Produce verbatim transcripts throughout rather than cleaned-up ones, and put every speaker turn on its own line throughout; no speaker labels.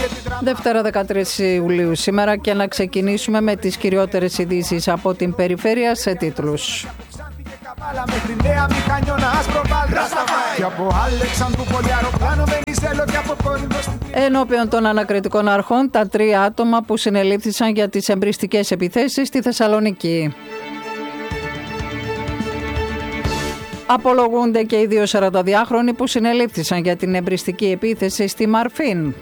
Δευτέρα δεκατρείς Ιουλίου σήμερα και να ξεκινήσουμε με τις κυριότερες ειδήσεις από την περιφέρεια σε τίτλους. Ενώπιον των ανακριτικών αρχών, τα τρία άτομα που συνελήφθησαν για τις εμπριστικές επιθέσεις στη Θεσσαλονίκη. Απολογούνται και οι δύο σαρανταδυάχρονοι που συνελήφθησαν για την εμπριστική επίθεση στη Μαρφίν.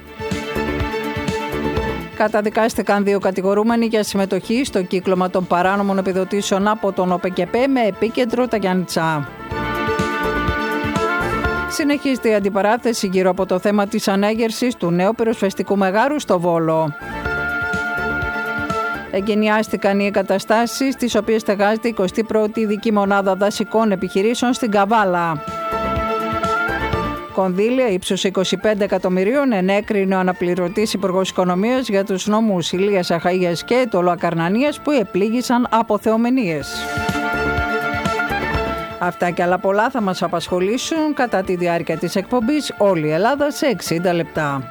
Καταδικάστηκαν δύο κατηγορούμενοι για συμμετοχή στο κύκλωμα των παράνομων επιδοτήσεων από τον ΟΠΕΚΕΠΕ με επίκεντρο τα Γιάννητσά. Συνεχίζεται η αντιπαράθεση γύρω από το θέμα της ανέγερσης του νέου πυροσβεστικού μεγάρου στο Βόλο. Εγκαινιάστηκαν οι εγκαταστάσεις στις οποίες στεγάζεται η εικοστή πρώτη ειδική μονάδα δασικών επιχειρήσεων στην Καβάλα. Κονδύλια ύψους είκοσι πέντε εκατομμυρίων ενέκρινε ο αναπληρωτής Υπουργός Οικονομίας για τους νόμους Ηλίας Αχαΐας και Τολοακαρνανίας που επλήγησαν από θεομηνίες. Αυτά και άλλα πολλά θα μας απασχολήσουν κατά τη διάρκεια της εκπομπής Όλη η Ελλάδα σε εξήντα λεπτά.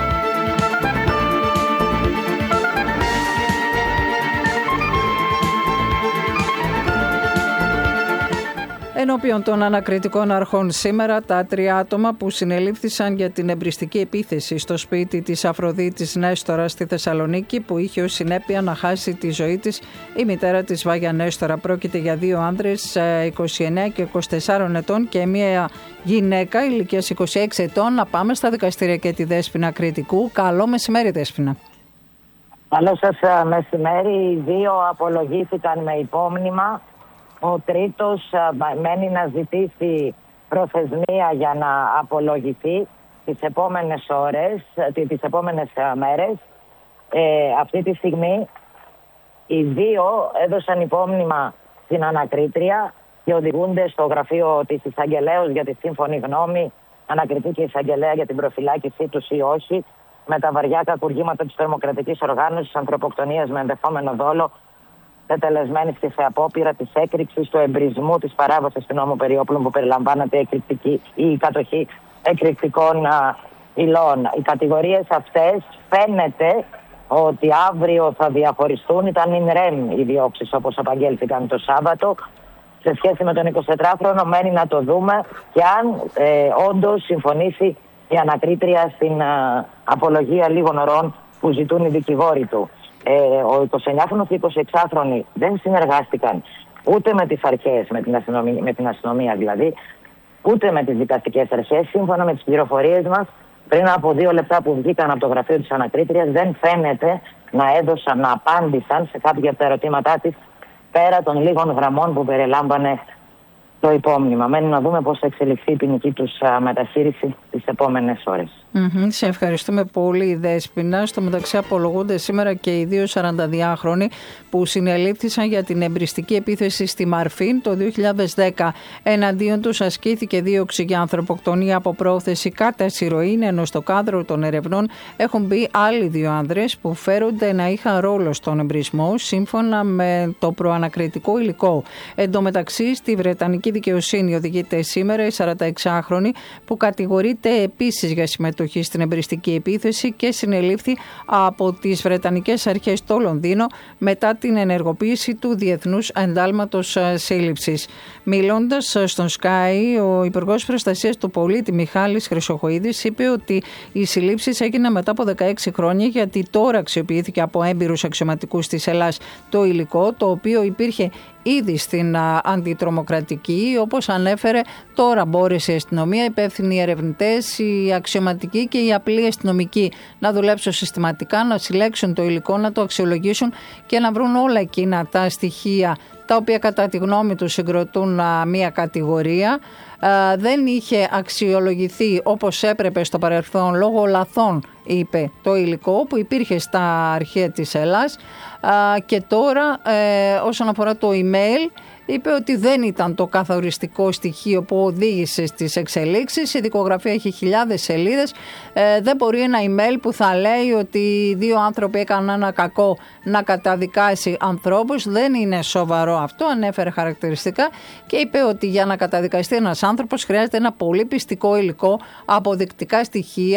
Ενώπιον των ανακριτικών αρχών σήμερα, τα τρία άτομα που συνελήφθησαν για την εμπριστική επίθεση στο σπίτι της Αφροδίτης Νέστορα στη Θεσσαλονίκη, που είχε ως συνέπεια να χάσει τη ζωή της η μητέρα της Βάγια Νέστορα. Πρόκειται για δύο άνδρες είκοσι εννέα και είκοσι τέσσερα ετών και μία γυναίκα ηλικίας είκοσι έξι ετών. Να πάμε στα δικαστήρια και τη Δέσποινα Κρητικού. Καλό μεσημέρι, Δέσποινα.
Καλό σας μεσημέρι. Οι δύο απολογήθηκαν με υπόμνημα. Ο τρίτος μένει να ζητήσει προθεσμία για να απολογηθεί τις επόμενες ώρες, τις επόμενες μέρες. Ε, αυτή τη στιγμή οι δύο έδωσαν υπόμνημα στην ανακρίτρια και οδηγούνται στο γραφείο της εισαγγελέως για τη σύμφωνη γνώμη, ανακριτή και εισαγγελέα για την προφυλάκησή τους ή όχι, με τα βαριά κακουργήματα της τρομοκρατικής οργάνωσης ανθρωποκτονίας με ενδεχόμενο δόλο, τετελεσμένη σε απόπειρα της έκρηξης του εμπρισμού της παράβασης του νόμου περί όπλων που περιλαμβάνεται η, η κατοχή εκρηκτικών α, υλών. Οι κατηγορίες αυτές φαίνεται ότι αύριο θα διαχωριστούν. Ήταν in rem οι διώξεις όπως απαγγέλθηκαν το Σάββατο. Σε σχέση με τον εικοσιτετράχρονο μένει να το δούμε και αν ε, όντως συμφωνήσει η ανακρίτρια στην α, απολογία λίγων ωρών που ζητούν οι δικηγόροι του. Ε, ο εικοσιεννιάχρονος και εικοσιεξάχρονοι δεν συνεργάστηκαν ούτε με τις αρχές, με την αστυνομία, με την αστυνομία δηλαδή, ούτε με τις δικαστικές αρχές. Σύμφωνα με τις πληροφορίες μας, πριν από δύο λεπτά που βγήκαν από το γραφείο της ανακρίτριας, δεν φαίνεται να έδωσαν, να απάντησαν σε κάποια από τα ερωτήματά της, πέρα των λίγων γραμμών που περιλάμβανε το υπόμνημα. Μένει να δούμε πώς θα εξελιχθεί η ποινική τους α, μεταχείριση τις επόμενες ώρες.
Mm-hmm. Σε ευχαριστούμε πολύ, Δέσποινα. Στο μεταξύ απολογούνται σήμερα και οι δύο σαρανταδυάχρονοι που συνελήφθησαν για την εμπριστική επίθεση στη Μαρφίν το δύο χιλιάδες δέκα. Εναντίον τους ασκήθηκε δίωξη για ανθρωποκτονία από πρόθεση κατά συρροήν, ενώ στο κάδρο των ερευνών έχουν μπει άλλοι δύο άνδρες που φέρονται να είχαν ρόλο στον εμπρισμό, σύμφωνα με το προανακριτικό υλικό. Εν τω μεταξύ, στη Βρετανική δικαιοσύνη οδηγείται σήμερα η σαρανταεξάχρονη που κατηγορείται επίσης για συμμετοχή στην εμπριστική επίθεση και συνελήφθη από τις Βρετανικές αρχές στο Λονδίνο μετά την ενεργοποίηση του Διεθνούς Εντάλματος Σύλληψης. Μιλώντας στον Sky, ο Υπουργός Προστασίας του Πολίτη Μιχάλης Χρυσοχοΐδης είπε ότι οι συλλήψεις έγιναν μετά από δεκαέξι χρόνια, γιατί τώρα αξιοποιήθηκε από έμπειρους αξιωματικούς της Ελλάς το υλικό, το οποίο υπήρχε ήδη στην α, αντιτρομοκρατική. Όπως ανέφερε, τώρα μπόρεσε η αστυνομία, οι υπεύθυνοι ερευνητές, οι αξιωματικοί και οι απλοί αστυνομικοί να δουλέψουν συστηματικά, να συλλέξουν το υλικό, να το αξιολογήσουν και να βρουν όλα εκείνα τα στοιχεία τα οποία κατά τη γνώμη τους συγκροτούν α, μία κατηγορία. Α, δεν είχε αξιολογηθεί όπως έπρεπε στο παρελθόν λόγω λαθών, είπε, το υλικό που υπήρχε στα αρχεία της Ελλάς. Α, και τώρα ε, όσον αφορά το email, είπε ότι δεν ήταν το καθοριστικό στοιχείο που οδήγησε στις εξελίξεις. Η δικογραφία έχει χιλιάδες σελίδες. Ε, δεν μπορεί ένα email που θα λέει ότι δύο άνθρωποι έκαναν ένα κακό να καταδικάσει ανθρώπους. Δεν είναι σοβαρό αυτό, ανέφερε χαρακτηριστικά και είπε ότι για να καταδικαστεί ένας άνθρωπος χρειάζεται ένα πολύ πιστικό υλικό, αποδεικτικά στοιχεία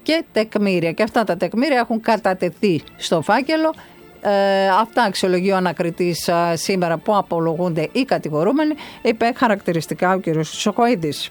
και τεκμήρια. Και αυτά τα τεκμήρια έχουν κατατεθεί στο φάκελο. Ε, αυτά αξιολογεί ο ανακριτής ε, σήμερα που απολογούνται οι κατηγορούμενοι, είπε χαρακτηριστικά ο κ. Σοκοίδης.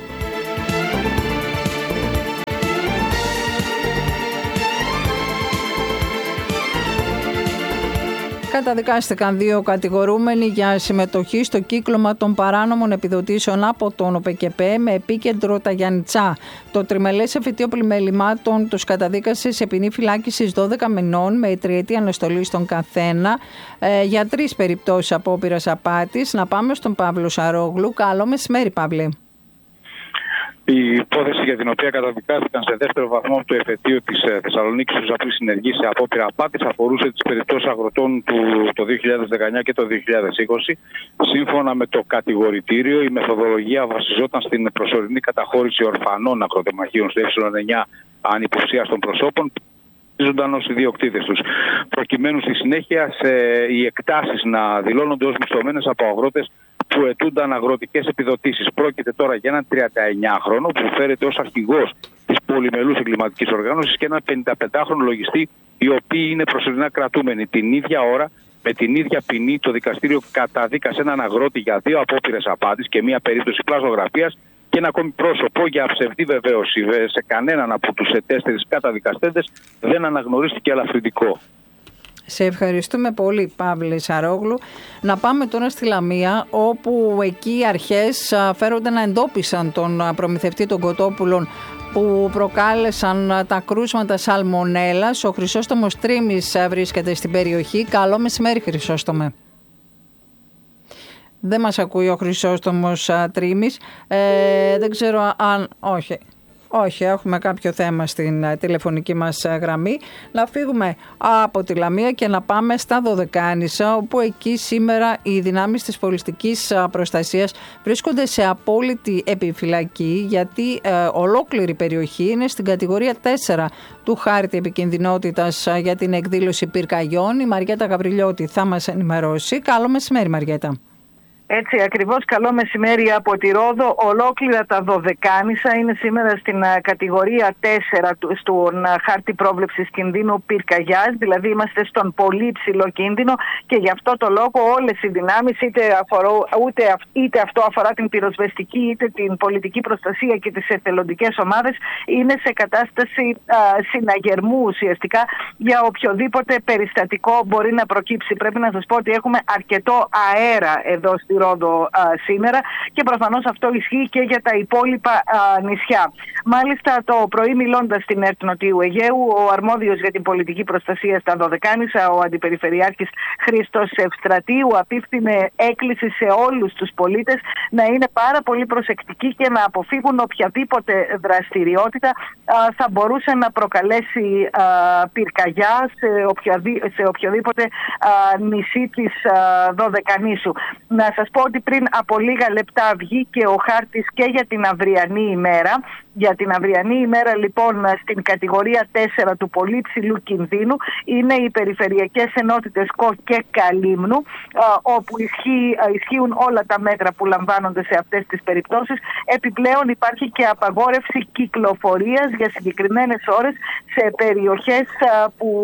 Καταδικάστηκαν δύο κατηγορούμενοι για συμμετοχή στο κύκλωμα των παράνομων επιδοτήσεων από τον ΟΠΕΚΕΠΕ με επίκεντρο τα Γιαννιτσά. Το τριμελές εφετείο πλημελημάτων τους καταδίκασε σε ποινή φυλάκισης δώδεκα μηνών με τριετή αναστολή στον καθένα ε, για τρεις περιπτώσεις απόπειρας απάτης. Να πάμε στον Παύλο Σαρόγλου. Καλό μεσημέρι, Παύλη.
Η υπόθεση για την οποία καταδικάστηκαν σε δεύτερο βαθμό του εφετείου της Θεσσαλονίκης στους απλή συνεργή σε απόπειρα απάτης αφορούσε τις περιπτώσεις αγροτών του το δύο χιλιάδες δεκαεννιά και το δύο χιλιάδες είκοσι. Σύμφωνα με το κατηγορητήριο, η μεθοδολογία βασιζόταν στην προσωρινή καταχώρηση ορφανών αγροτεμαχίων στο ε εννιά ανυποψίαστων προσώπων, ζούνταν ως ιδιοκτήτες τους, προκειμένου στη συνέχεια σε οι εκτάσεις να δηλώνονται ως μισθωμένες από αγρότες που αιτούνταν αγροτικές επιδοτήσεις. Πρόκειται τώρα για έναν τριανταεννιάχρονο που φέρεται ως αρχηγός της πολυμελούς εγκληματικής οργάνωσης και έναν πενηνταπεντάχρονο λογιστή, οι οποίοι είναι προσωρινά κρατούμενοι. Την ίδια ώρα, με την ίδια ποινή, το δικαστήριο καταδίκασε έναν αγρότη για δύο απόπειρες απάτης και μία περίπτωση πλαζογραφίας και ένα ακόμη πρόσωπο για ψευδή βεβαίωση. Σε κανέναν από τους τέσσερις καταδικαστέντες δεν αναγνωρίστηκε ελαφρυντικό.
Σε ευχαριστούμε πολύ, Παύλη Σαρόγλου. Να πάμε τώρα στη Λαμία, όπου εκεί οι αρχές φέρονται να εντόπισαν τον προμηθευτή των κοτόπουλων που προκάλεσαν τα κρούσματα σαλμονέλας. Ο Χρυσόστομος Τρίμης βρίσκεται στην περιοχή. Καλό μεσημέρι, Χρυσόστομε. Δεν μας ακούει ο Χρυσόστομος Τρίμης. Ε, δεν ξέρω αν... Όχι. Όχι, έχουμε κάποιο θέμα στην τηλεφωνική μας γραμμή. Να φύγουμε από τη Λαμία και να πάμε στα Δωδεκάνησα, όπου εκεί σήμερα οι δυνάμεις της πολιστικής προστασίας βρίσκονται σε απόλυτη επιφυλακή, γιατί ε, ολόκληρη περιοχή είναι στην κατηγορία τέσσερα του χάρτη επικινδυνότητας για την εκδήλωση πυρκαγιών. Η Μαριέτα Γαβριλιώτη θα μας ενημερώσει. Καλό μεσημέρι, Μαριέτα.
Έτσι ακριβώς, καλό μεσημέρι από τη Ρόδο. Ολόκληρα τα Δωδεκάνησα είναι σήμερα στην κατηγορία τέσσερα του, στον χάρτη πρόβλεψης κινδύνου πυρκαγιάς, δηλαδή είμαστε στον πολύ υψηλό κίνδυνο και γι' αυτό το λόγο όλες οι δυνάμεις, είτε, αφορώ, ούτε, είτε αυτό αφορά την πυροσβεστική είτε την πολιτική προστασία και τις εθελοντικές ομάδες, είναι σε κατάσταση α, συναγερμού ουσιαστικά για οποιοδήποτε περιστατικό μπορεί να προκύψει. Πρέπει να σας πω ότι έχουμε αρκετό αέρα εδώ στη Ρόδο α, σήμερα και προφανώς αυτό ισχύει και για τα υπόλοιπα α, νησιά. Μάλιστα το πρωί, μιλώντας στην ΕΡΤ Νοτιού Αιγαίου, ο αρμόδιος για την πολιτική προστασία στα Δωδεκάνησα, ο Αντιπεριφερειάρχης Χρήστος Ευστρατείου, απίφθινε έκκληση σε όλους τους πολίτες να είναι πάρα πολύ προσεκτικοί και να αποφύγουν οποιαδήποτε δραστηριότητα α, θα μπορούσε να προκαλέσει α, πυρκαγιά σε, οποιαδή, σε οποιοδήποτε α, νησί της α, Δωδεκανήσου. Να σας πω ότι πριν από λίγα λεπτά βγήκε ο χάρτης και για την αυριανή ημέρα. Για την αυριανή ημέρα λοιπόν στην κατηγορία τέσσερα του πολύ ψηλού κινδύνου είναι οι περιφερειακές ενότητες Κο και Καλύμνου, όπου ισχύει, ισχύουν όλα τα μέτρα που λαμβάνονται σε αυτές τις περιπτώσεις. Επιπλέον υπάρχει και απαγόρευση κυκλοφορίας για συγκεκριμένες ώρες σε περιοχές που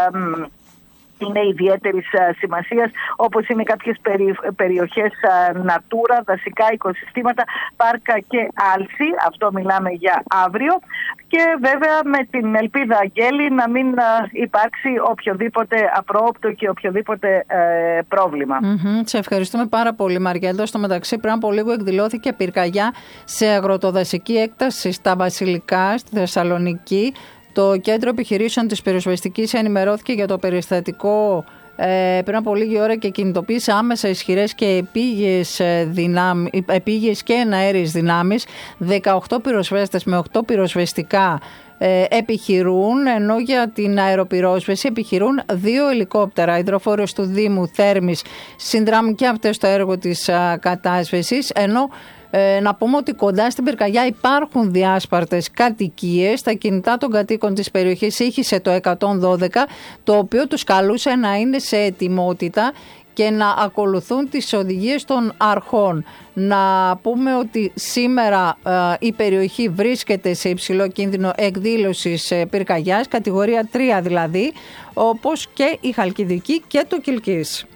είναι ιδιαίτερης σημασίας, όπως είναι κάποιες περι, περιοχές Natura, δασικά οικοσυστήματα, πάρκα και άλση. Αυτό μιλάμε για αύριο. Και βέβαια με την ελπίδα, Αγγέλη, να μην υπάρξει οποιοδήποτε απρόοπτο και οποιοδήποτε ε, πρόβλημα.
Mm-hmm. Σε ευχαριστούμε πάρα πολύ, Μαριέτα. Στο μεταξύ, πριν από λίγο εκδηλώθηκε πυρκαγιά σε αγροτοδασική έκταση στα Βασιλικά, στη Θεσσαλονίκη. Το Κέντρο Επιχειρήσεων της Πυροσβεστικής ενημερώθηκε για το περιστατικό ε, πριν από λίγη ώρα και κινητοποίησε άμεσα ισχυρές και επίγειες, δυνάμ, επίγειες και εναέριες δυνάμεις. δεκαοκτώ πυροσβέστες με οκτώ πυροσβεστικά ε, επιχειρούν, ενώ για την αεροπυρόσβεση επιχειρούν δύο ελικόπτερα. Οι υδροφόρες του Δήμου Θέρμης συνδράμουν και αυτές το έργο της α, κατάσβεσης, ενώ Ε, να πούμε ότι κοντά στην πυρκαγιά υπάρχουν διάσπαρτες κατοικίες. Τα κινητά των κατοίκων της περιοχής ήχησε το εκατόν δώδεκα, το οποίο τους καλούσε να είναι σε ετοιμότητα και να ακολουθούν τις οδηγίες των αρχών. Να πούμε ότι σήμερα ε, η περιοχή βρίσκεται σε υψηλό κίνδυνο εκδήλωσης ε, πυρκαγιάς, κατηγορία τρία δηλαδή, όπως και η Χαλκιδική και το Κιλκής.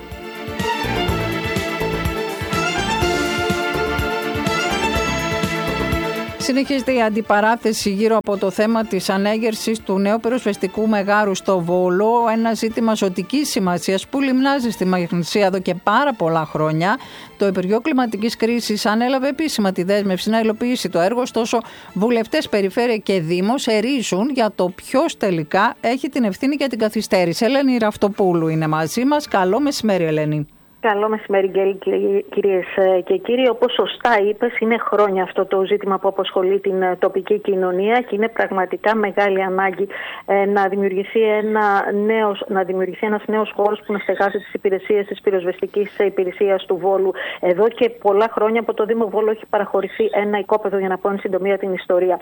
Συνεχίζεται η αντιπαράθεση γύρω από το θέμα της ανέγερσης του νέου πυροσβεστικού μεγάρου στο Βόλο, ένα ζήτημα ζωτικής σημασίας που λιμνάζει στη Μαγνησία εδώ και πάρα πολλά χρόνια. Το Υπουργείο Κλιματικής Κρίσης ανέλαβε επίσημα τη δέσμευση να υλοποιήσει το έργο, ωστόσο βουλευτές, περιφέρεια και δήμος ερίζουν για το ποιος τελικά έχει την ευθύνη για την καθυστέρηση. Ελένη Ραυτοπούλου είναι μαζί μας. Καλό μεσημέρι, Ελένη.
Καλό μεσημέρι, κυρίες και κύριοι. Όπως σωστά είπες, είναι χρόνια αυτό το ζήτημα που απασχολεί την τοπική κοινωνία και είναι πραγματικά μεγάλη ανάγκη να δημιουργηθεί, ένα νέος, να δημιουργηθεί ένας νέος χώρος που να στεγάσει τις υπηρεσίες της πυροσβεστικής υπηρεσίας του Βόλου. Εδώ και πολλά χρόνια από το Δήμο Βόλου έχει παραχωρηθεί ένα οικόπεδο, για να πω εν συντομία την ιστορία.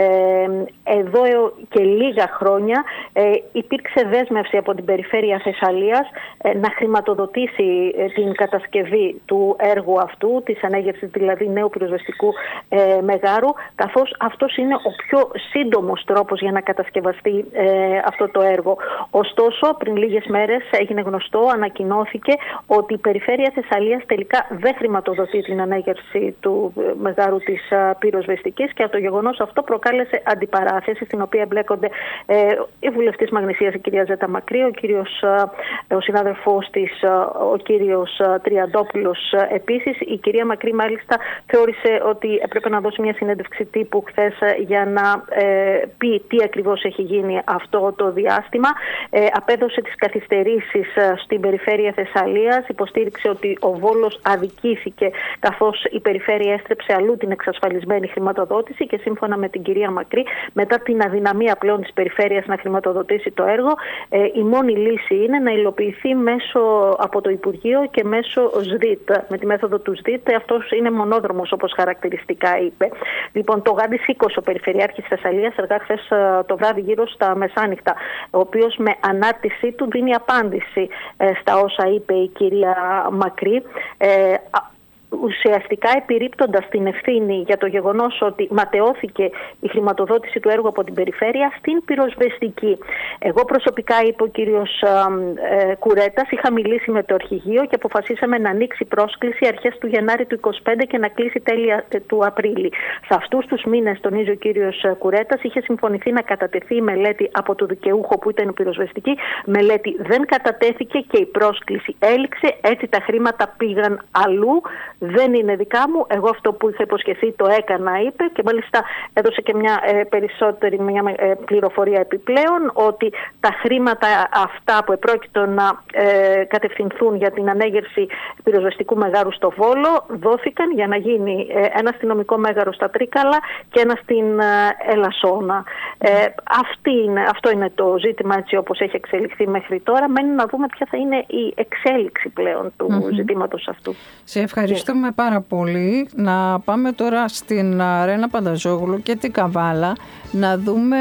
Εδώ και λίγα χρόνια υπήρξε δέσμευση από την Περιφέρεια Θεσσαλίας να χρηματοδοτήσει την κατασκευή του έργου αυτού, της ανέγερσης δηλαδή νέου πυροσβεστικού ε, μεγάρου, καθώς αυτός είναι ο πιο σύντομος τρόπος για να κατασκευαστεί ε, αυτό το έργο. Ωστόσο, πριν λίγες μέρες έγινε γνωστό, ανακοινώθηκε ότι η Περιφέρεια Θεσσαλίας τελικά δεν χρηματοδοτεί την ανέγερση του μεγάρου της ε, πυροσβεστικής, και το γεγονός αυτό προκάλεσε αντιπαράθεση, στην οποία εμπλέκονται ε, η βουλευτής Μαγνησίας, η κυρία Ζέτα Μακρύ, ο, κύριος, ε, ο συνάδελφός της, ε, ο κύριος Τριαντόπουλος επίσης. Η κυρία Μακρύ μάλιστα θεώρησε ότι έπρεπε να δώσει μια συνέντευξη τύπου χθες για να ε, πει τι ακριβώς έχει γίνει αυτό το διάστημα. Ε, απέδωσε τις καθυστερήσεις στην Περιφέρεια Θεσσαλίας, υποστήριξε ότι ο Βόλος αδικήθηκε καθώς η Περιφέρεια έστρεψε αλλού την εξασφαλισμένη χρηματοδότηση, και σύμφωνα με την κυρία Μακρύ, μετά την αδυναμία πλέον της Περιφέρειας να χρηματοδοτήσει το έργο, ε, η μόνη λύση είναι να υλοποιηθεί μέσω από το Υπουργείο και μέσω ΣΔΙΤ, με τη μέθοδο του ΣΔΙΤ. Αυτός είναι μονόδρομος, όπως χαρακτηριστικά είπε. Λοιπόν, το Γάντι Σίκος, ο Περιφερειάρχης Θεσσαλίας, αργά χθες το βράδυ γύρω στα μεσάνυχτα, ο οποίος με ανάρτησή του δίνει απάντηση ε, στα όσα είπε η κυρία Μακρύ, ε, ουσιαστικά επιρρύπτοντας την ευθύνη για το γεγονός ότι ματαιώθηκε η χρηματοδότηση του έργου από την Περιφέρεια στην πυροσβεστική. Εγώ προσωπικά, είπε ο κύριος ε, Κουρέτας, είχα μιλήσει με το αρχηγείο και αποφασίσαμε να ανοίξει πρόσκληση αρχές του Γενάρη του είκοσι πέντε και να κλείσει τέλεια του Απρίλη. Σε αυτούς τους μήνες, τονίζει ο κύριος Κουρέτας, είχε συμφωνηθεί να κατατεθεί η μελέτη από το δικαιούχο που ήταν η πυροσβεστική. Μελέτη δεν κατατέθηκε και η πρόσκληση έληξε. Έτσι τα χρήματα πήγαν αλλού. Δεν είναι δικά μου. Εγώ αυτό που είχα υποσχεθεί το έκανα, είπε, και μάλιστα έδωσε και μια ε, περισσότερη μια, ε, πληροφορία επιπλέον, ότι τα χρήματα αυτά που επρόκειτο να ε, κατευθυνθούν για την ανέγερση πυροσβεστικού μεγάρου στο Βόλο δόθηκαν για να γίνει ε, ένα αστυνομικό μέγαρο στα Τρίκαλα και ένα στην ε, Ελασσόνα. Ε, αυτή είναι, αυτό είναι το ζήτημα, έτσι όπως έχει εξελιχθεί μέχρι τώρα. Μένει να δούμε ποια θα είναι η εξέλιξη πλέον του mm-hmm. ζητήματος αυτού.
Σε ευχαριστώ. Ευχαριστούμε πάρα πολύ. Να πάμε τώρα στην Ρένα Πανταζόγλου και την Καβάλα να δούμε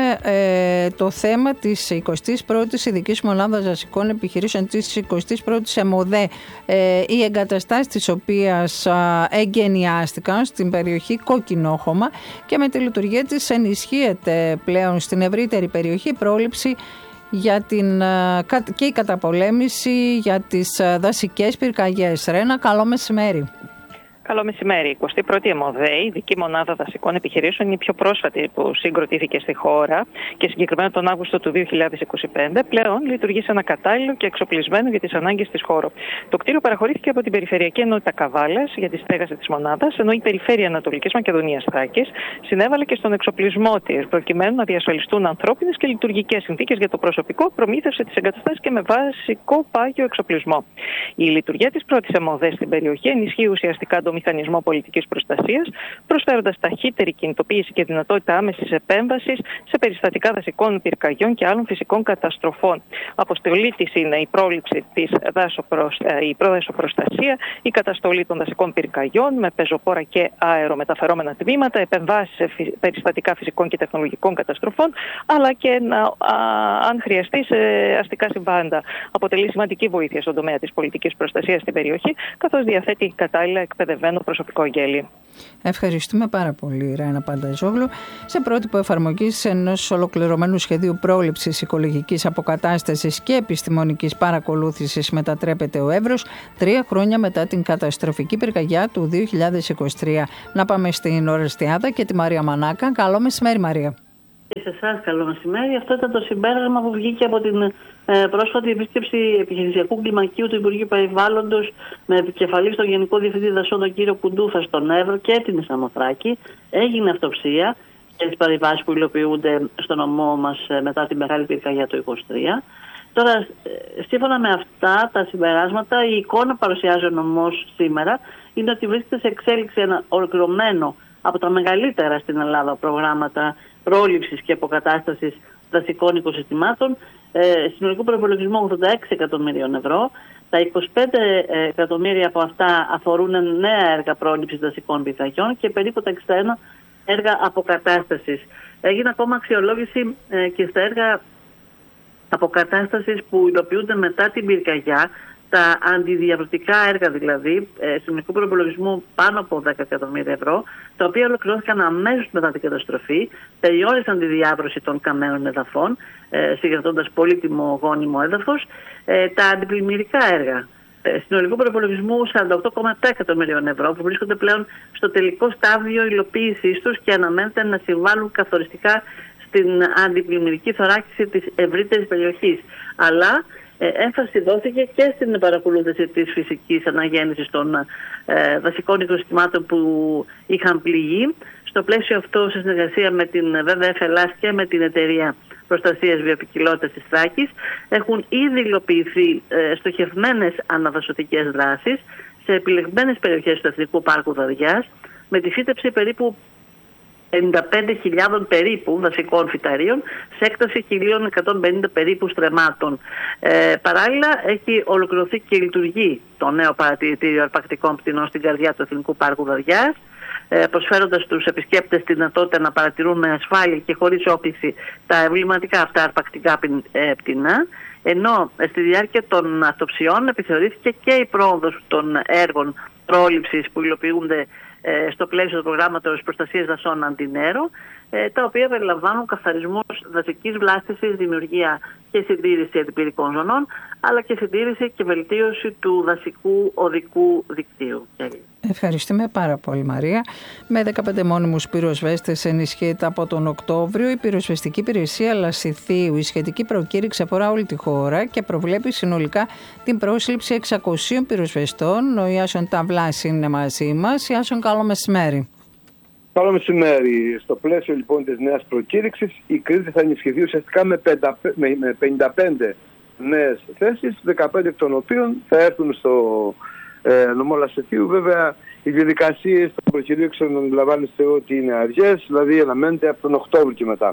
ε, το θέμα της εικοστής πρώτης ειδικής μονάδας δασικών επιχειρήσεων, της εικοστής πρώτης ΕΜΟΔΕ, ε, οι εγκαταστάσεις της οποίας ε, εγκαινιάστηκαν στην περιοχή Κόκκινόχωμα, και με τη λειτουργία της ενισχύεται πλέον στην ευρύτερη περιοχή πρόληψη για την, και η καταπολέμηση για τις δασικές πυρκαγιές. Ρένα, καλό μεσημέρι.
Καλό μεσημέρι. Η εικοστή πρώτη ΕΜΟΔΕ, η ειδική μονάδα δασικών επιχειρήσεων, είναι η πιο πρόσφατη που συγκροτήθηκε στη χώρα και συγκεκριμένα τον Αύγουστο του δύο χιλιάδες είκοσι πέντε. Πλέον λειτουργεί σε ένα κατάλληλο και εξοπλισμένο για τις ανάγκες της χώρου. Το κτίριο παραχωρήθηκε από την Περιφερειακή Ενότητα Καβάλας για τη στέγαση της μονάδας, ενώ η Περιφέρεια Ανατολικής Μακεδονίας Θράκης συνέβαλε και στον εξοπλισμό της, προκειμένου να διασφαλιστούν ανθρώπινες και λειτουργικές συνθήκες για το προσωπικό, προμήθευσε τις εγκαταστάσεις και με βασικό πάγιο εξοπλισμό. Η λειτουργία της πρώτης ΕΜΟΔΕ στην περιοχή ενισχύει ουσιαστικά μηχανισμό πολιτικής προστασίας, προσφέροντας ταχύτερη κινητοποίηση και δυνατότητα άμεσης επέμβασης σε περιστατικά δασικών πυρκαγιών και άλλων φυσικών καταστροφών. Αποστολή της είναι η πρόληψη της δασοπροσ... η προδασοπροστασία, η καταστολή των δασικών πυρκαγιών με πεζοπόρα και αερομεταφερόμενα τμήματα, επεμβάσεις σε περιστατικά φυσικών και τεχνολογικών καταστροφών, αλλά και να, α, αν χρειαστεί σε αστικά συμβάντα. Αποτελεί σημαντική βοήθεια στον τομέα της πολιτικής προστασίας στην περιοχή, καθώς διαθέτει κατάλληλα εκπαιδευμένο προσωπικό, Γέλη.
Ευχαριστούμε πάρα πολύ, Ράινα Πανταζόγλου. Σε πρότυπο εφαρμογής ενός ολοκληρωμένου σχεδίου πρόληψης οικολογικής αποκατάστασης και επιστημονικής παρακολούθησης μετατρέπεται ο Εύρος τρία χρόνια μετά την καταστροφική πυρκαγιά του δύο χιλιάδες είκοσι τρία. Να πάμε στην Ορεστιάδα και τη Μαρία Μανάκα. Καλό μεσημέρι, Μαρία.
Και σε εσάς καλό μεσημέρι. Αυτό ήταν το συμπέρασμα που βγήκε από την ε, πρόσφατη επίσκεψη επιχειρησιακού κλιμακίου του Υπουργείου Περιβάλλοντος με επικεφαλή στον Γενικό Διευθυντή Δασών, τον κύριο Κουντούφα, στον Εύρο και την Σαμοθράκη. Έγινε αυτοψία και τις παρεμβάσεις που υλοποιούνται στο νομό μας ε, μετά την μεγάλη πυρκαγιά του είκοσι τρία. Τώρα, ε, σύμφωνα με αυτά τα συμπεράσματα, η εικόνα που παρουσιάζει ο νομός σήμερα είναι ότι βρίσκεται σε εξέλιξη ένα ολοκληρωμένο από τα μεγαλύτερα στην Ελλάδα προγράμματα πρόληψης και αποκατάστασης δασικών οικοσυστημάτων, ε, συνολικό προϋπολογισμό ογδόντα έξι εκατομμυρίων ευρώ. Τα είκοσι πέντε εκατομμύρια από αυτά αφορούν νέα έργα πρόληψης δασικών πυρκαγιών και περίπου τα εξήντα ένα έργα αποκατάστασης. Έγινε ακόμα αξιολόγηση ε, και στα έργα αποκατάστασης που υλοποιούνται μετά την πυρκαγιά, τα αντιδιαβρωτικά έργα δηλαδή, ε, συνολικού προϋπολογισμού πάνω από δέκα εκατομμύρια ευρώ, τα οποία ολοκληρώθηκαν αμέσως μετά την καταστροφή, περιόρισαν τη διάβρωση των καμένων εδαφών, ε, συγκρατώντας πολύτιμο γόνιμο έδαφος, ε, τα αντιπλημμυρικά έργα, ε, συνολικού προϋπολογισμού σαράντα οκτώ κόμμα επτά εκατομμυρίων ευρώ, που βρίσκονται πλέον στο τελικό στάδιο υλοποίησής τους και αναμένεται να συμβάλλουν καθοριστικά στην αντιπλημμυρική θωράκιση της ευρύτερης περιοχής. Αλλά Ε, έμφαση δόθηκε και στην παρακολούθηση της φυσικής αναγέννησης των ε, δασικών οικοσυστημάτων που είχαν πληγεί. Στο πλαίσιο αυτό, σε συνεργασία με την βι βι εφ Ελλάς και με την Εταιρεία Προστασίας Βιοποικιλότητας της Θράκης, έχουν ήδη υλοποιηθεί ε, στοχευμένες αναδασωτικές δράσεις σε επιλεγμένες περιοχές του Εθνικού Πάρκου Δαδιάς, με τη φύτεψη περίπου πενήντα πέντε χιλιάδων περίπου δασικών φυταρίων σε έκταση χίλια εκατόν πενήντα περίπου στρεμμάτων. Ε, παράλληλα, έχει ολοκληρωθεί και λειτουργεί το νέο παρατηρητήριο αρπακτικών πτηνών στην καρδιά του Εθνικού Πάρκου Δαδιάς, ε, προσφέροντας στους επισκέπτες τη δυνατότητα να παρατηρούν με ασφάλεια και χωρίς όκληση τα εμβληματικά αυτά αρπακτικά πτηνά. Ενώ ε, στη διάρκεια των αυτοψιών επιθεωρήθηκε και η πρόοδος των έργων πρόληψης που υλοποιούνται στο πλαίσιο του προγράμματος προστασίας δασών Αντινέρο, τα οποία περιλαμβάνουν καθαρισμούς δασικής βλάστησης, δημιουργία και συντήρηση αντιπυρικών ζωνών, αλλά και συντήρηση και βελτίωση του δασικού οδικού δικτύου.
Ευχαριστούμε πάρα πολύ, Μαρία. Με δεκαπέντε μόνιμους πυροσβέστες ενισχύεται από τον Οκτώβριο η πυροσβεστική υπηρεσία Λασιθίου. Η σχετική προκήρυξη αφορά όλη τη χώρα και προβλέπει συνολικά την πρόσληψη εξακοσίων πυροσβεστών. Ο Ιάσον Ταβλάς είναι μαζί μας. Ιάσον, καλό μεσημέρι.
Καλό μεσημέρι. Στο πλαίσιο λοιπόν της νέας προκήρυξης, η Κρήτη θα ενισχυθεί ουσιαστικά με πενήντα πέντε νέες θέσεις, δεκαπέντε εκ των οποίων θα έρθουν στο ε, νομό Λασιθίου. Βέβαια, οι διαδικασίες των προκηρύξεων αντιλαμβάνεστε ότι είναι αργές, δηλαδή αναμένεται από τον Οκτώβριο και μετά.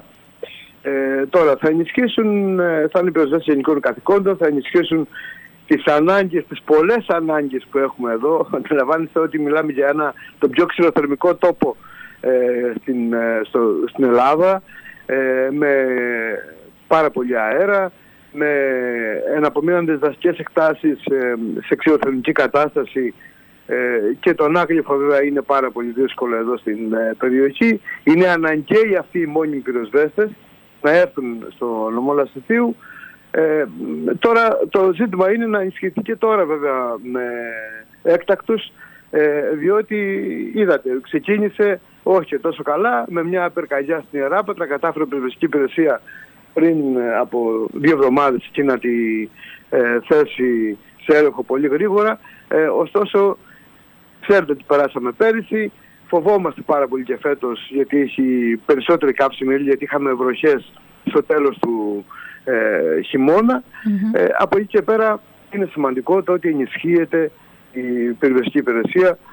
Ε, τώρα θα ενισχύσουν, θα είναι πυροσβέστες γενικών καθηκόντων, θα ενισχύσουν τις ανάγκες, τις πολλές ανάγκες που έχουμε εδώ. Αντιλαμβάνεστε ότι μιλάμε για ένα, τον πιο ξηροθερμικό τόπο ε, στην, ε, στο, στην Ελλάδα, ε, με πάρα πολύ αέρα, με εναπομείναντες δασικές εκτάσεις ε, σε ξηροθερμική κατάσταση, ε, και τον άγλυφο βέβαια είναι πάρα πολύ δύσκολο εδώ στην ε, περιοχή. Είναι αναγκαίοι αυτοί οι μόνιμοι πυροσβέστες να έρθουν στο νομό Λασιθίου. Ε, τώρα το ζήτημα είναι να ενισχυθεί και τώρα βέβαια με έκτακτους, ε, διότι είδατε, ξεκίνησε όχι και τόσο καλά με μια πυρκαγιά στην Ιεράπετρα, κατάφερε η πυροσβεστική υπηρεσία πριν από δύο εβδομάδες εκεί να τη ε, θέσει σε έλεγχο πολύ γρήγορα. Ε, ωστόσο, ξέρετε ότι περάσαμε πέρυσι, φοβόμαστε πάρα πολύ και φέτος γιατί έχει περισσότερη κάψιμη ύλη, γιατί είχαμε βροχές στο τέλος του ε, χειμώνα. Mm-hmm. Ε, από εκεί και πέρα είναι σημαντικό το ότι ενισχύεται η πυροσβεστική υπηρεσία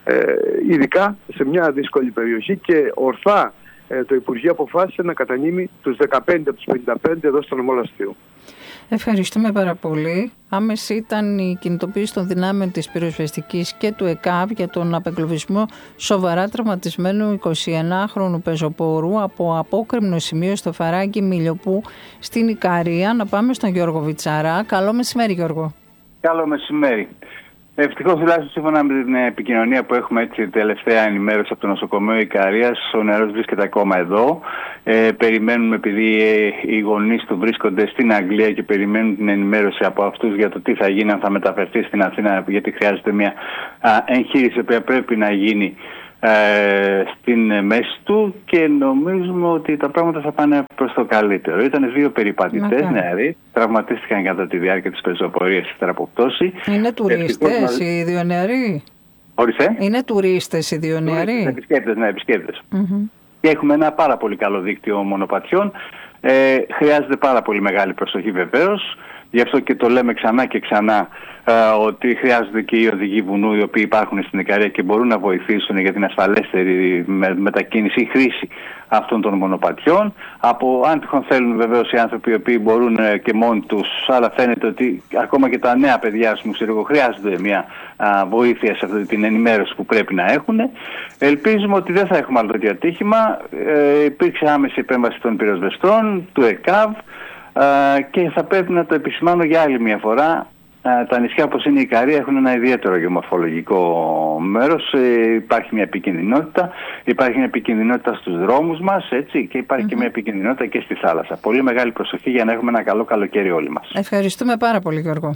ε, ειδικά σε μια δύσκολη περιοχή, και ορθά ε, το Υπουργείο αποφάσισε να κατανείμει τους δεκαπέντε από τους πενήντα πέντε εδώ στο νομό Λαστείου.
Ευχαριστούμε πάρα πολύ. Άμεση ήταν η κινητοποίηση των δυνάμεων της πυροσβεστικής και του ΕΚΑΒ για τον απεγκλωβισμό σοβαρά τραυματισμένου εικοσιενάχρονου πεζοπόρου από απόκρημνο σημείο στο Φαράγγι Μιλιοπού στην Ικαρία. Να πάμε στον Γιώργο Βιτσαρά. Καλό μεσημέρι, Γιώργο.
Καλό μεσημέρι. Ευτυχώς, τουλάχιστον σύμφωνα με την επικοινωνία που έχουμε έτσι τελευταία ενημέρωση από το νοσοκομείο Ικαρίας, ο νεαρός βρίσκεται ακόμα εδώ. Ε, περιμένουμε, επειδή ε, οι γονείς του βρίσκονται στην Αγγλία και περιμένουν την ενημέρωση από αυτούς για το τι θα γίνει, αν θα μεταφερθεί στην Αθήνα, γιατί χρειάζεται μια α, εγχείρηση που πρέπει να γίνει ε, στην μέση του, και νομίζουμε ότι τα πράγματα θα πάνε προς το καλύτερο. Ήταν δύο περιπατητές νεαροί, τραυματίστηκαν κατά τη διάρκεια της πεζοπορίας ύστερα από πτώση.
Είναι τουρίστες οι δύο νεαροί?
Ορίστε.
Είναι τουρίστες οι δύο νεαροί?
Επισκέπτες, ναι, επισκέπτες.
Mm-hmm.
Και έχουμε ένα πάρα πολύ καλό δίκτυο μονοπατιών. Ε, χρειάζεται πάρα πολύ μεγάλη προσοχή βεβαίως. Γι' αυτό και το λέμε ξανά και ξανά ε, ότι χρειάζονται και οι οδηγοί βουνού οι οποίοι υπάρχουν στην Ικαρία και μπορούν να βοηθήσουν για την ασφαλέστερη με, μετακίνηση ή χρήση αυτών των μονοπατιών. Από αν τυχόν θέλουν βεβαίως οι άνθρωποι οι οποίοι μπορούν ε, και μόνοι τους, αλλά φαίνεται ότι ακόμα και τα νέα παιδιά, ας πούμε, χρειάζονται μια α, βοήθεια σε αυτή την ενημέρωση που πρέπει να έχουν. Ελπίζουμε ότι δεν θα έχουμε άλλο τέτοιο ατύχημα. Ε, υπήρξε άμεση επέμβαση των πυροσβεστών, του ΕΚΑΒ. Uh, και θα πρέπει να το επισημάνω για άλλη μια φορά. Uh, τα νησιά όπως είναι η Ικαρία έχουν ένα ιδιαίτερο γεωμορφολογικό μέρος. Uh, υπάρχει μια επικινδυνότητα. Υπάρχει μια επικινδυνότητα στους δρόμους μας, έτσι, και υπάρχει mm-hmm. και μια επικινδυνότητα και στη θάλασσα. Πολύ μεγάλη προσοχή για να έχουμε ένα καλό καλοκαίρι όλοι μας.
Ευχαριστούμε πάρα πολύ, Γιώργο.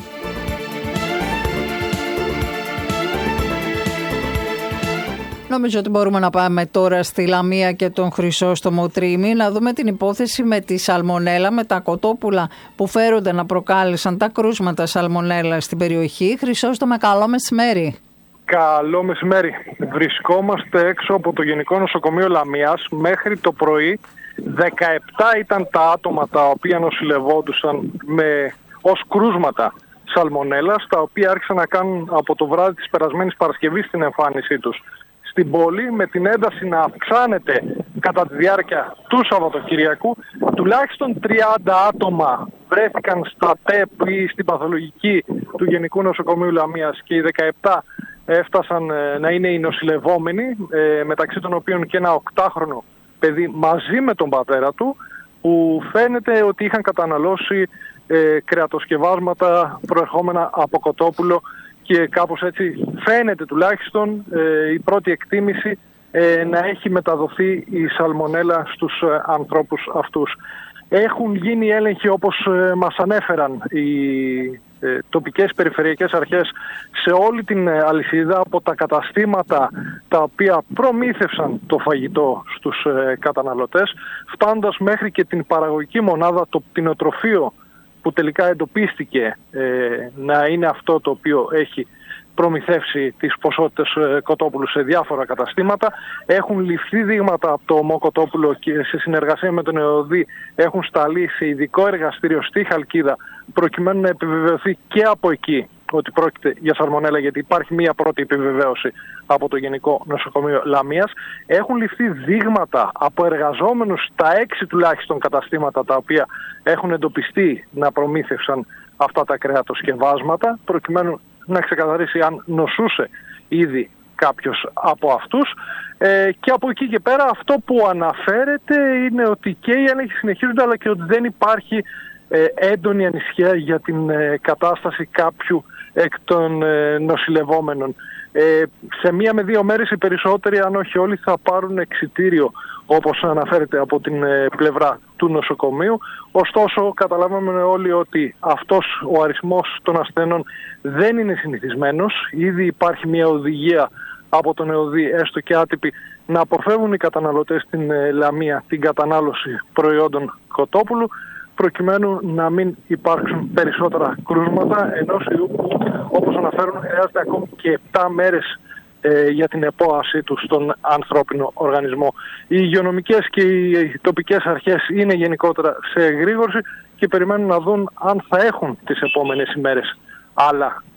Νομίζω ότι μπορούμε να πάμε τώρα στη Λαμία και τον Χρυσόστομο Τρίμη, να δούμε την υπόθεση με τη σαλμονέλα, με τα κοτόπουλα που φέρονται να προκάλεσαν τα κρούσματα σαλμονέλα στην περιοχή. Χρυσόστομε, καλό μεσημέρι.
Καλό μεσημέρι. Βρισκόμαστε έξω από το Γενικό Νοσοκομείο Λαμίας. Μέχρι το πρωί δεκαεπτά ήταν τα άτομα τα οποία νοσηλευόντουσαν με, ως κρούσματα σαλμονέλας, τα οποία άρχισαν να κάνουν από το βράδυ της περασμένης Παρασκευής την εμφάνισή τους στην πόλη, με την ένταση να αυξάνεται κατά τη διάρκεια του Σαββατοκυριακού. Τουλάχιστον τριάντα άτομα βρέθηκαν στα ΤΕΠ ή στην παθολογική του Γενικού Νοσοκομείου Λαμίας και οι δεκαεπτά έφτασαν να είναι οι νοσηλευόμενοι, μεταξύ των οποίων και ένα οκτάχρονο παιδί μαζί με τον πατέρα του, που φαίνεται ότι είχαν καταναλώσει ε, κρεατοσκευάσματα προερχόμενα από κοτόπουλο, και κάπως έτσι φαίνεται τουλάχιστον ε, η πρώτη εκτίμηση ε, να έχει μεταδοθεί η σαλμονέλα στους ε, ανθρώπους αυτούς. Έχουν γίνει έλεγχοι, όπως ε, μας ανέφεραν οι ε, τοπικές περιφερειακές αρχές, σε όλη την ε, αλυσίδα, από τα καταστήματα τα οποία προμήθευσαν το φαγητό στους ε, καταναλωτές, φτάνοντας μέχρι και την παραγωγική μονάδα, το κτηνοτροφείο, που τελικά εντοπίστηκε ε, να είναι αυτό το οποίο έχει προμηθεύσει τις ποσότητες ε, κοτόπουλου σε διάφορα καταστήματα. Έχουν ληφθεί δείγματα από το ομό κοτόπουλο και σε συνεργασία με τον ΕΟΔΗ έχουν σταλεί σε ειδικό εργαστήριο στη Χαλκίδα, προκειμένου να επιβεβαιωθεί και από εκεί ότι πρόκειται για σαλμονέλα, γιατί υπάρχει μία πρώτη επιβεβαίωση από το Γενικό Νοσοκομείο Λαμίας. Έχουν ληφθεί δείγματα από εργαζόμενους στα έξι τουλάχιστον καταστήματα τα οποία έχουν εντοπιστεί να προμήθευσαν αυτά τα κρεατοσκευάσματα, προκειμένου να ξεκαθαρίσει αν νοσούσε ήδη κάποιος από αυτούς. Ε, και από εκεί και πέρα αυτό που αναφέρεται είναι ότι και οι έλεγχοι συνεχίζονται, αλλά και ότι δεν υπάρχει ε, έντονη ανησυχία για την ε, κατάσταση κάποιου εκ των ε, νοσηλευόμενων. Ε, σε μία με δύο μέρες οι περισσότεροι, αν όχι όλοι, θα πάρουν εξιτήριο, όπως αναφέρεται από την ε, πλευρά του νοσοκομείου. Ωστόσο, καταλάβαμε όλοι ότι αυτός ο αριθμός των ασθενών δεν είναι συνηθισμένος. Ήδη υπάρχει μια οδηγία από τον ΕΟΔΗ, έστω και άτυπη, να αποφεύγουν οι καταναλωτές στην ε, Λαμία την κατανάλωση προϊόντων κοτόπουλου, προκειμένου να μην υπάρξουν περισσότερα κρούσματα, ενός ιού που, όπως αναφέρουν, χρειάζεται ακόμη και επτά μέρες ε, για την επόασή του στον ανθρώπινο οργανισμό. Οι υγειονομικές και οι τοπικές αρχές είναι γενικότερα σε εγρήγορση και περιμένουν να δουν αν θα έχουν τις επόμενες ημέρες άλλα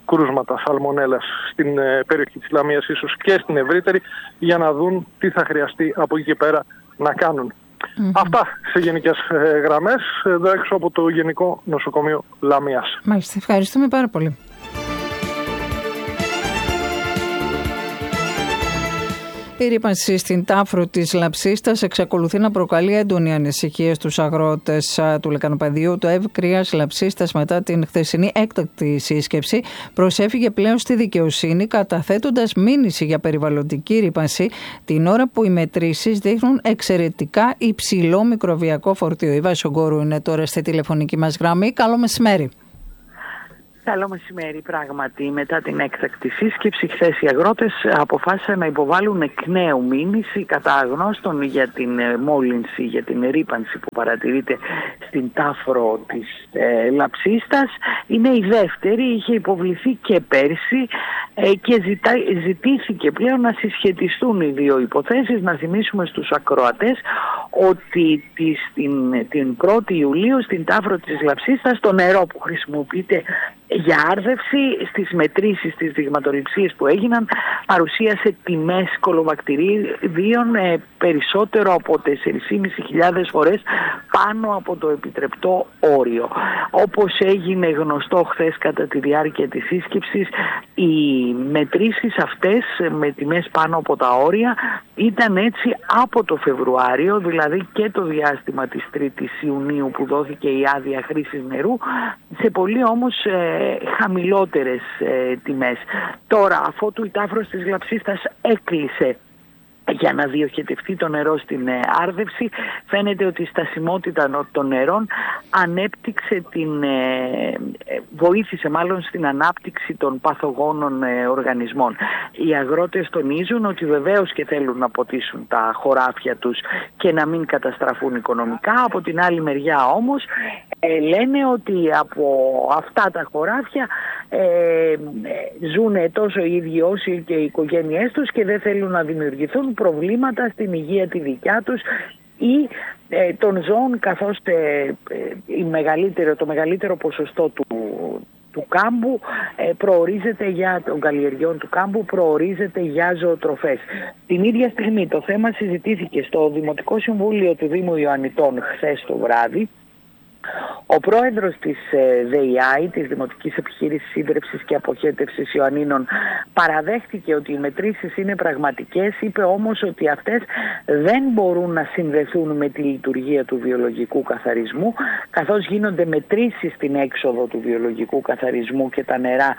κρούσματα σαλμονέλας στην ε, περιοχή της Λαμίας, ίσως και στην ευρύτερη, για να δουν τι θα χρειαστεί από εκεί και πέρα να κάνουν. Mm-hmm. Αυτά σε γενικές ε, γραμμές, εδώ έξω από το Γενικό Νοσοκομείο Λαμίας.
Μάλιστα, ευχαριστούμε πάρα πολύ. Η ρύπανση στην Τάφρο της Λαψίστας εξακολουθεί να προκαλεί έντονη ανησυχία στους αγρότες του λεκανοπαιδίου. Το ΕΒ Κρίας Λαψίστας, μετά την χθεσινή έκτακτη σύσκεψη, προσέφυγε πλέον στη δικαιοσύνη, καταθέτοντας μήνυση για περιβαλλοντική ρύπανση, την ώρα που οι μετρήσεις δείχνουν εξαιρετικά υψηλό μικροβιακό φορτίο. Η Βάση Ογκόρου είναι τώρα στη τηλεφωνική μας γραμμή. Καλό μεσημέρι.
Καλό μεσημέρι. Πράγματι, μετά την έκτακτη σύσκεψη, χθες οι αγρότες αποφάσισαν να υποβάλουν εκ νέου μήνυση κατά αγνώστων για την μόλυνση, για την ρύπανση που παρατηρείται στην Τάφρο της ε, Λαψίστας. Είναι η δεύτερη, είχε υποβληθεί και πέρσι ε, και ζητά, ζητήθηκε πλέον να συσχετιστούν οι δύο υποθέσεις. Να θυμίσουμε στους ακροατές ότι της, την, την πρώτη Ιουλίου στην Τάφρο της Λαψίστας το νερό που χρησιμοποιείται για άρδευση στις μετρήσεις, στις δειγματοληψίες που έγιναν, παρουσίασε τιμές κολοβακτηρίδιων ε, περισσότερο από τέσσερις χιλιάδες πεντακόσιες φορές πάνω από το επιτρεπτό όριο. Όπως έγινε γνωστό χθες κατά τη διάρκεια της σύσκεψης, οι μετρήσεις αυτές με τιμές πάνω από τα όρια ήταν έτσι από το Φεβρουάριο, δηλαδή και το διάστημα της τρίτης Ιουνίου που δόθηκε η άδεια χρήσης νερού, σε πολύ όμως ε, χαμηλότερες ε, τιμές. Τώρα, αφότου η Τάφρος της Λαψίστας έκλεισε για να διοχετευτεί το νερό στην ε, άρδευση, φαίνεται ότι η στασιμότητα των νερών ανέπτυξε την, ε, βοήθησε μάλλον στην ανάπτυξη των παθογόνων ε, οργανισμών. Οι αγρότες τονίζουν ότι βεβαίως και θέλουν να ποτίσουν τα χωράφια τους και να μην καταστραφούν οικονομικά. Από την άλλη μεριά όμως ε, λένε ότι από αυτά τα χωράφια ε, ζουν τόσο οι ίδιοι όσοι και οι οικογένειές τους και δεν θέλουν να δημιουργηθούν προβλήματα στην υγεία τη δικιά τους ή ε, των ζώων, καθώς ε, η μεγαλύτερο, το μεγαλύτερο ποσοστό του, του κάμπου ε, προορίζεται για των καλλιεργειών του κάμπου προορίζεται για ζωοτροφές. Την ίδια στιγμή το θέμα συζητήθηκε στο Δημοτικό Συμβούλιο του Δήμου Ιωαννιτών χθες το βράδυ. Ο πρόεδρος της ΔΕΙΑΗ, της Δημοτικής Επιχείρησης Σύντρεψης και Αποχέτευσης Ιωαννίνων, παραδέχτηκε ότι οι μετρήσεις είναι πραγματικές, είπε όμως ότι αυτές δεν μπορούν να συνδεθούν με τη λειτουργία του βιολογικού καθαρισμού, καθώς γίνονται μετρήσεις στην έξοδο του βιολογικού καθαρισμού και τα νερά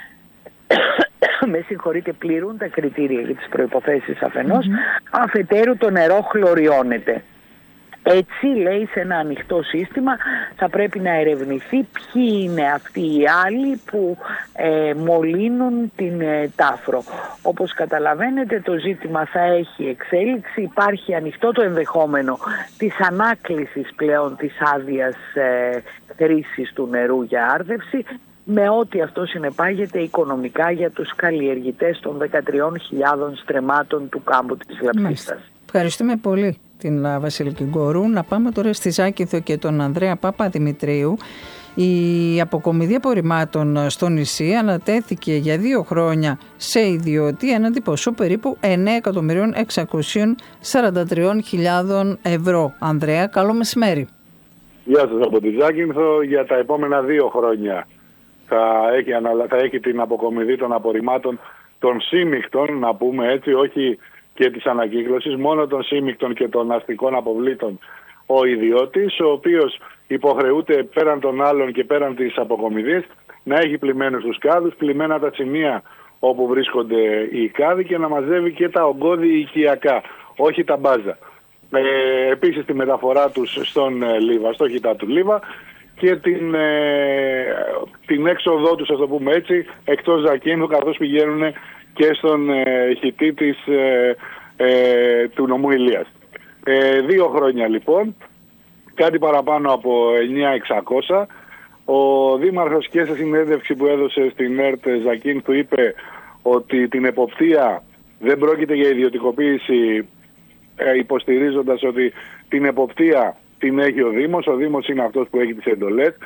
με συγχωρείτε, πληρούν τα κριτήρια για τις προϋποθέσεις αφενός, mm-hmm. αφετέρου το νερό χλωριώνεται. Έτσι, λέει, σε ένα ανοιχτό σύστημα θα πρέπει να ερευνηθεί ποιοι είναι αυτοί οι άλλοι που ε, μολύνουν την ε, Τάφρο. Όπως καταλαβαίνετε, το ζήτημα θα έχει εξέλιξη. Υπάρχει ανοιχτό το ενδεχόμενο της ανάκλησης πλέον της άδειας ε, χρήσης του νερού για άρδευση, με ό,τι αυτό συνεπάγεται οικονομικά για τους καλλιεργητές των δεκατρείς χιλιάδες στρεμμάτων του κάμπου της Λαψίστας.
Ευχαριστούμε πολύ την Βασιλική Γκορού. Να πάμε τώρα στη Ζάκυνθο και τον Ανδρέα Παπαδημητρίου. Η αποκομιδή απορριμμάτων στο νησί ανατέθηκε για δύο χρόνια σε ιδιώτη έναντι ποσού περίπου εννέα εκατομμυρίων εξακόσιες σαράντα τρεις χιλιάδες ευρώ. Ανδρέα, καλό μεσημέρι.
Γεια σας από τη Ζάκυνθο. Για τα επόμενα δύο χρόνια θα έχει, θα έχει την αποκομιδή των απορριμμάτων των σύμμικτων, να πούμε έτσι, όχι και της ανακύκλωσης, μόνο των σύμμικτων και των αστικών αποβλήτων ο ιδιώτης, ο οποίος υποχρεούται πέραν των άλλων και πέραν της αποκομιδής να έχει πλημμένους τους κάδους, πλημμένα τα σημεία όπου βρίσκονται οι κάδοι και να μαζεύει και τα ογκώδη οικιακά, όχι τα μπάζα. Ε, επίσης τη μεταφορά τους στον ε, Λίβα, στο χιτά του Λίβα και την, ε, την έξοδό τους, ας το πούμε έτσι, εκτός Ζακύνθου, καθώς πηγαίνουν και στον ε, χιτή της, ε, ε, του νομού Ηλίας. Ε, δύο χρόνια λοιπόν, κάτι παραπάνω από εννιά χιλιάδες εξακόσια. Ο Δήμαρχος και σε συνέντευξη που έδωσε στην ΕΡΤ Ζακύνθου είπε ότι την εποπτεία δεν πρόκειται για ιδιωτικοποίηση, ε, υποστηρίζοντας ότι την εποπτεία την έχει ο Δήμος, ο Δήμος είναι αυτός που έχει τις εντολές.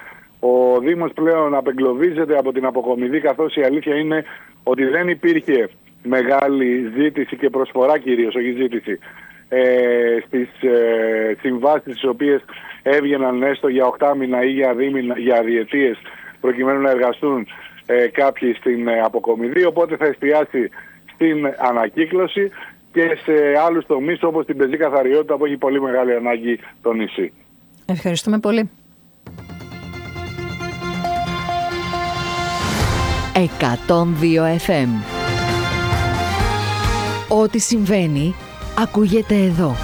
Ο Δήμος πλέον απεγκλωβίζεται από την αποκομιδή, καθώς η αλήθεια είναι ότι δεν υπήρχε μεγάλη ζήτηση και προσφορά κυρίως, όχι ζήτηση, ε, στις ε, συμβάσεις τις οποίες έβγαιναν έστω για οκτάμινα ή για, δίμηνα, για διετίες προκειμένου να εργαστούν ε, κάποιοι στην ε, αποκομιδή, οπότε θα εστιάσει στην ανακύκλωση και σε άλλους τομείς όπως την πεζή καθαριότητα που έχει πολύ μεγάλη ανάγκη το νησί.
Ευχαριστούμε πολύ.
εκατόν δύο εφ εμ. Ό,τι συμβαίνει ακούγεται εδώ.